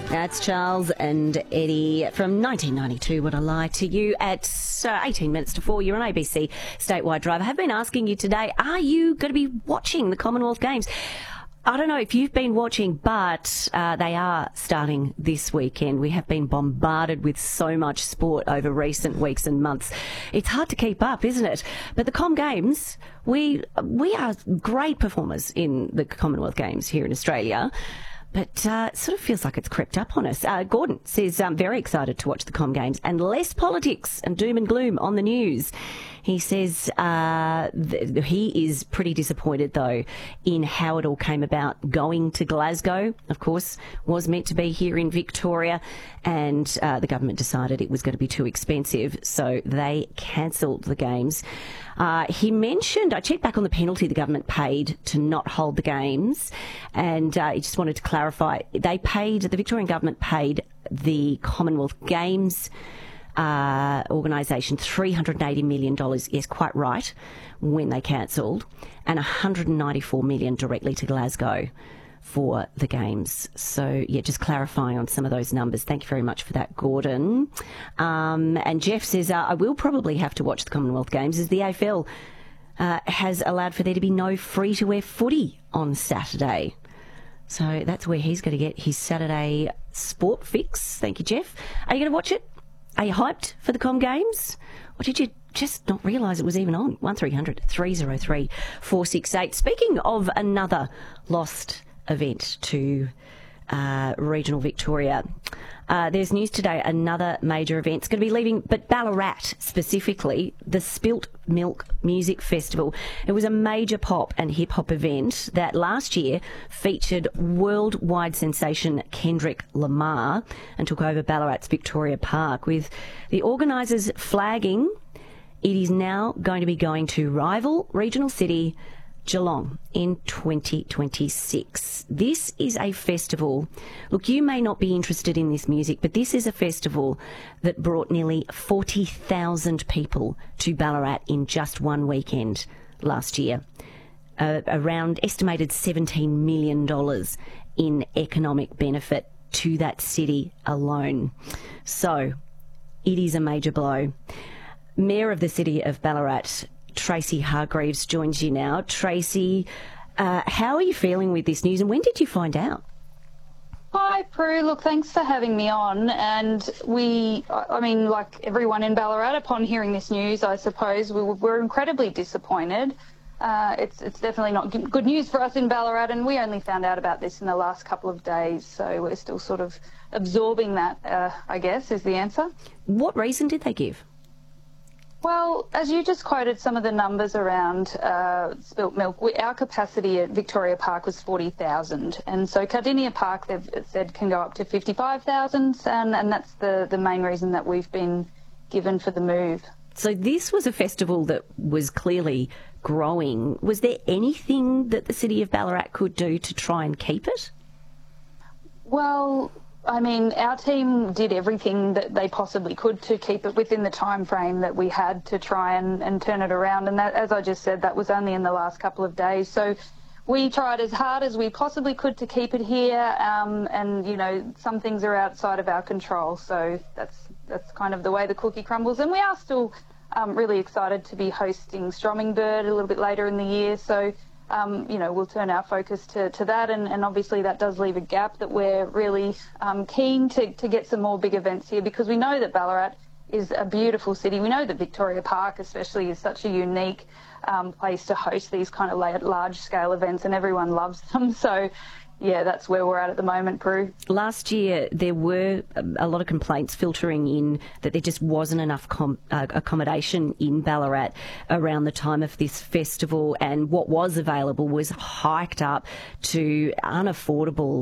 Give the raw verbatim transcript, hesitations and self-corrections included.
That's Charles and Eddie from nineteen ninety-two, Would I Lie to You, at uh, eighteen minutes to four. You're on A B C Statewide Drive. I have been asking you today, are you going to be watching the Commonwealth Games? I don't know if you've been watching, but uh, they are starting this weekend. We have been bombarded with so much sport over recent weeks and months. It's hard to keep up, isn't it? But the Com Games, we we are great performers in the Commonwealth Games here in Australia. But uh, it sort of feels like it's crept up on us. Uh, Gordon says, I'm very excited to watch the Com Games and less politics and doom and gloom on the news. He says uh, th- he is pretty disappointed, though, in how it all came about. Going to Glasgow, of course, was meant to be here in Victoria, and uh, the government decided it was going to be too expensive, so they cancelled the Games. Uh, he mentioned, I checked back on the penalty the government paid to not hold the Games, and uh, he just wanted to clarify, they paid, the Victorian government paid the Commonwealth Games Uh, organisation three hundred eighty million dollars, yes, quite right, when they cancelled, and one hundred ninety-four million dollars directly to Glasgow for the Games. So, yeah, just clarifying on some of those numbers. Thank you very much for that, Gordon. Um, and Jeff says, uh, I will probably have to watch the Commonwealth Games as the A F L uh, has allowed for there to be no free-to-air footy on Saturday. So that's where he's going to get his Saturday sport fix. Thank you, Jeff. Are you going to watch it? Are you hyped for the Com Games? Or did you just not realise it was even on? one three hundred three oh three four six eight. Speaking of another lost event to uh, regional Victoria, uh, there's news today, another major event's going to be leaving, but Ballarat specifically, the Spilt Milk Music Festival. It was a major pop and hip-hop event that last year featured worldwide sensation Kendrick Lamar and took over Ballarat's Victoria Park. With the organisers flagging, it is now going to be going to rival regional city Geelong in twenty twenty-six. This is a festival. Look, you may not be interested in this music, but this is a festival that brought nearly forty thousand people to Ballarat in just one weekend last year. Uh, around estimated seventeen million dollars in economic benefit to that city alone. So it is a major blow. Mayor of the city of Ballarat, Tracy Hargreaves, joins you now. Tracy, uh, how are you feeling with this news, and when did you find out? Hi, Prue. Look, thanks for having me on. And we, I mean, like everyone in Ballarat, upon hearing this news, I suppose we were, we're incredibly disappointed. Uh, it's it's definitely not good news for us in Ballarat, and we only found out about this in the last couple of days, so we're still sort of absorbing that, uh, I guess, is the answer. What reason did they give? Well, as you just quoted some of the numbers around uh, spilt milk, we, our capacity at Victoria Park was forty thousand, and so Cardinia Park, they've said, can go up to fifty-five thousand, and, and that's the, the main reason that we've been given for the move. So this was a festival that was clearly growing. Was there anything that the City of Ballarat could do to try and keep it? Well, I mean, our team did everything that they possibly could to keep it within the time frame that we had to try and, and turn it around. And that, as I just said, that was only in the last couple of days. So we tried as hard as we possibly could to keep it here. Um, and, you know, some things are outside of our control. So that's that's kind of the way the cookie crumbles. And we are still um, really excited to be hosting Stromingbird a little bit later in the year. So Um, you know, we'll turn our focus to, to that, and, and obviously that does leave a gap that we're really um, keen to, to get some more big events here, because we know that Ballarat is a beautiful city. We know that Victoria Park especially is such a unique um, place to host these kind of large-scale events, and everyone loves them. So, yeah, that's where we're at at the moment, Prue. Last year there were a lot of complaints filtering in that there just wasn't enough com- uh, accommodation in Ballarat around the time of this festival, and what was available was hiked up to unaffordable